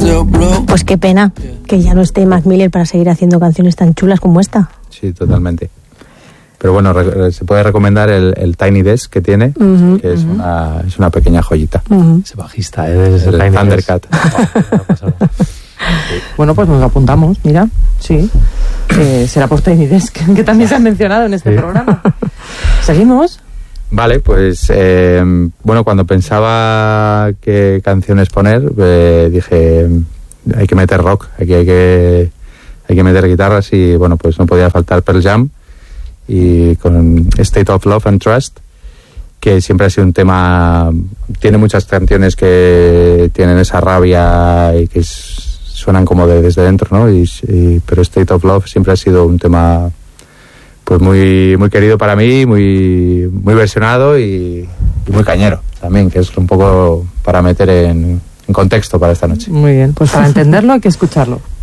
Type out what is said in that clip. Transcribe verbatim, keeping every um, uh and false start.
Pues qué pena que ya no esté Mac Miller para seguir haciendo canciones tan chulas como esta. Sí, totalmente. Pero bueno, re- se puede recomendar el, el Tiny Desk que tiene, uh-huh, que es, uh-huh. una, es una pequeña joyita. Uh-huh. Ese bajista, ¿eh? Es el, el Thundercat. Bueno, pues nos lo apuntamos, mira, sí. Eh, será por Tiny Desk, que también se han mencionado en este sí. programa. ¿Seguimos? Vale, pues eh, bueno, cuando pensaba qué canciones poner, eh, dije, hay que meter rock, aquí hay que, hay que meter guitarras y bueno, pues no podía faltar Pearl Jam y con State of Love and Trust, que siempre ha sido un tema, tiene muchas canciones que tienen esa rabia y que es, suenan como de desde dentro, ¿no? Y, y, pero State of Love siempre ha sido un tema pues muy muy querido para mí, muy muy versionado y, y muy cañero también, que es un poco para meter en, en contexto para esta noche. Muy bien, pues para entenderlo hay que escucharlo.